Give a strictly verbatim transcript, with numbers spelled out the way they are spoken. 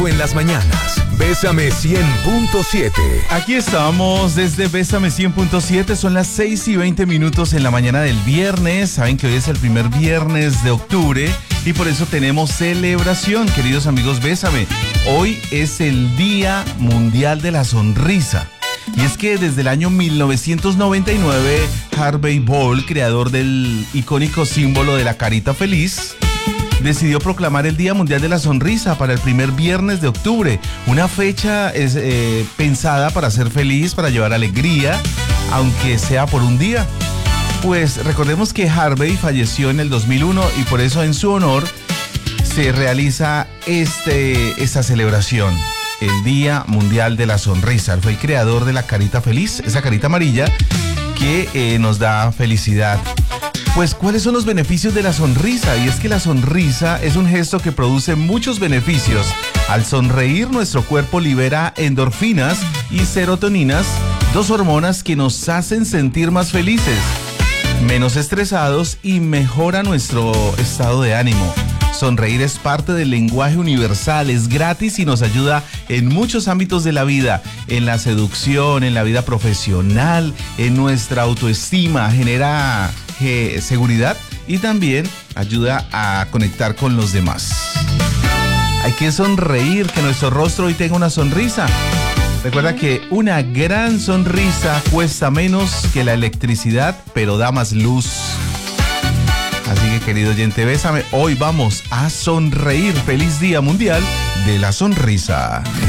contigo en las mañanas. Bésame cien punto siete. Aquí estamos desde Bésame cien punto siete. Son las seis y veinte minutos en la mañana del viernes. Saben que hoy es el primer viernes de octubre y por eso tenemos celebración, queridos amigos. Bésame. Hoy es el Día Mundial de la Sonrisa. Y es que desde el año mil novecientos noventa y nueve, Harvey Ball, creador del icónico símbolo de la carita feliz, decidió proclamar el Día Mundial de la Sonrisa para el primer viernes de octubre. Una fecha es, eh, pensada para ser feliz, para llevar alegría, aunque sea por un día. Pues recordemos que Harvey falleció en el dos mil uno y por eso en su honor se realiza este, esta celebración. El Día Mundial de la Sonrisa. Él fue el creador de la carita feliz, esa carita amarilla que eh, nos da felicidad. Pues, ¿cuáles son los beneficios de la sonrisa? Y es que la sonrisa es un gesto que produce muchos beneficios. Al sonreír, nuestro cuerpo libera endorfinas y serotoninas, dos hormonas que nos hacen sentir más felices, menos estresados y mejora nuestro estado de ánimo. Sonreír es parte del lenguaje universal, es gratis y nos ayuda en muchos ámbitos de la vida, en la seducción, en la vida profesional, en nuestra autoestima, genera eh, seguridad y también ayuda a conectar con los demás. Hay que sonreír, que nuestro rostro hoy tenga una sonrisa. Recuerda que una gran sonrisa cuesta menos que la electricidad, pero da más luz. Así que, querido oyente, bésame, hoy vamos a sonreír. Feliz Día Mundial de la Sonrisa.